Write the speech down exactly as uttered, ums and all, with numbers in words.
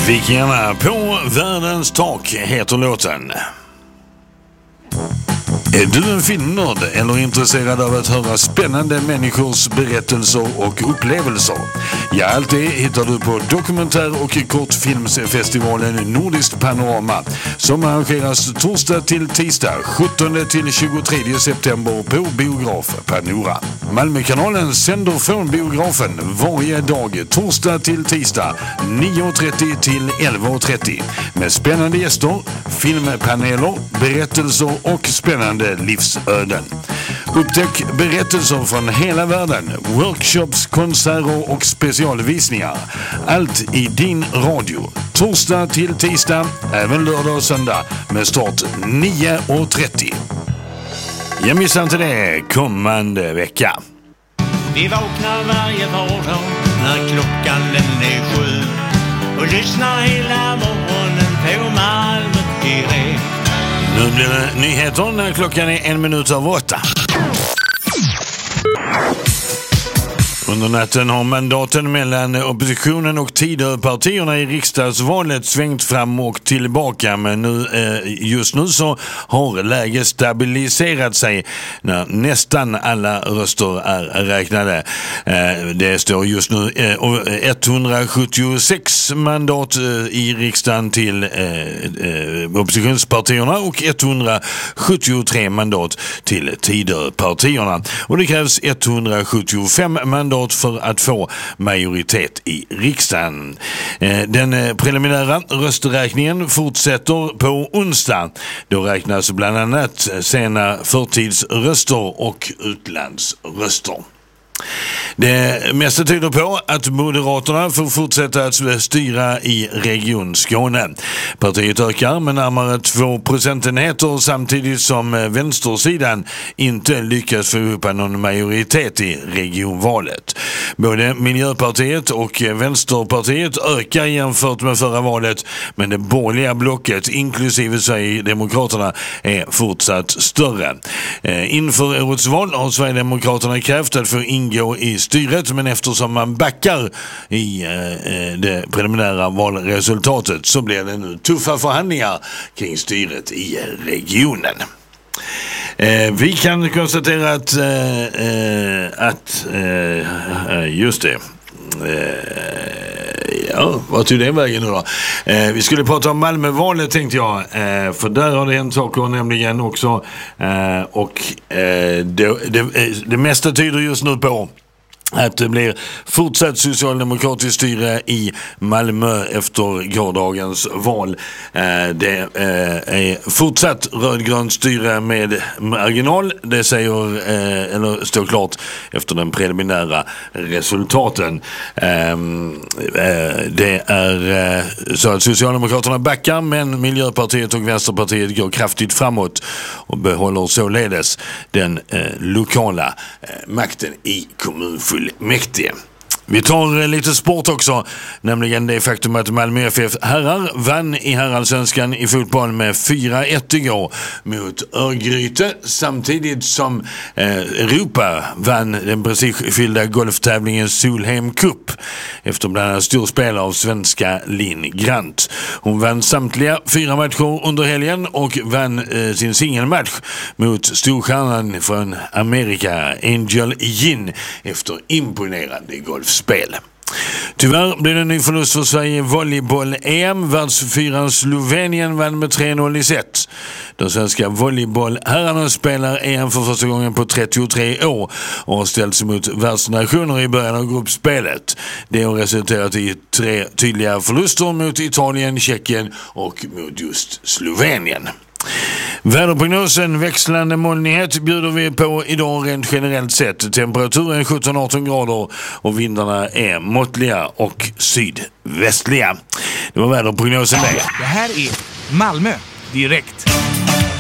Vikingarna på världens tak heter låten. Är du en filmnörd eller intresserad av att höra spännande människors berättelser och upplevelser? Ja, allt det hittar du på dokumentär- och kortfilmsfestivalen Nordiskt Panorama som arrangeras torsdag till tisdag sjuttonde till tjugotredje september på biograf Panora. Malmökanalen sänder från biografen varje dag torsdag till tisdag nio och trettio till elva och trettio med spännande gäster, filmpaneler, berättelser och spännande livsöden. Upptäck berättelser från hela världen, workshops, konserter och specialvisningar. Allt i din radio. Torsdag till tisdag, även lördag och söndag med start nio och trettio. Jag missar inte det kommande vecka. Vi vaknar varje vardag när klockan den är sju och lyssnar hela morgonen på Malmö direkt. Nu blir det nyheter när klockan är en minut av åtta. Under natten har mandaten mellan oppositionen och Tidöpartierna i riksdagsvalet svängt fram och tillbaka, men nu, eh, just nu så har läget stabiliserat sig när nästan alla röster är räknade. Eh, det står just nu eh, etthundrasjuttiosex mandat eh, i riksdagen till eh, eh, oppositionspartierna och etthundrasjuttiotre mandat till Tidöpartierna. Och det krävs etthundrasjuttiofem mandat för att få majoritet i riksdagen. Den preliminära rösträkningen fortsätter på onsdag. Då räknas bland annat sena förtidsröster och utlandsröster. Det mesta tyder på att Moderaterna får fortsätta att styra i Region Skåne. Partiet ökar med närmare två procentenheter samtidigt som vänstersidan inte lyckas få upp någon majoritet i regionvalet. Både Miljöpartiet och Vänsterpartiet ökar jämfört med förra valet, men det borgerliga blocket inklusive Sverigedemokraterna är fortsatt större. Inför årets val har Sverigedemokraterna krävt att få ingå i styret, men eftersom man backar i eh, det preliminära valresultatet så blir det nu tuffa förhandlingar kring styret i regionen. Eh, vi kan konstatera att, eh, eh, att eh, just det eh, ja, vad tog det vägen nu då? Eh, vi skulle prata om Malmövalet tänkte jag, eh, för där har det hänt saker nämligen också, eh, och eh, det, det, det mesta tyder just nu på att det blir fortsatt socialdemokratiskt styre i Malmö efter gårdagens val. Det är fortsatt rödgrönt styre med marginal. Det säger, eller står klart efter den preliminära resultaten. Det är så att Socialdemokraterna backar, men Miljöpartiet och Vänsterpartiet går kraftigt framåt och behåller således den lokala makten i kommunfull mäktige. Vi tar lite sport också, nämligen det faktum att Malmö F F herrar vann i herrallsvenskan i fotboll med fyra ett igår mot Örgryte, samtidigt som eh, Europa vann den prestigefyllda golftävlingen Solheim Cup efter bland annat storspel av svenska Linn Grant. Hon vann samtliga fyra matcher under helgen och vann eh, sin singelmatch mot storstjärnan från Amerika Angel Yin efter imponerande golf. Spel. Tyvärr blev det en ny förlust för Sverige i volleyboll-E M. Världsfyran Slovenien vann med tre noll i set. De svenska volleyboll-herrarna spelar E M för första gången på trettiotre år och har ställts mot världsnationer i början av gruppspelet. Det har resulterat i tre tydliga förluster mot Italien, Tjeckien och mot just Slovenien. Väderprognosen växlande molnighet bjuder vi på idag rent generellt sett. Temperaturen sjutton arton grader och vindarna är måttliga och sydvästliga. Det var väderprognosen där. Det här är Malmö direkt.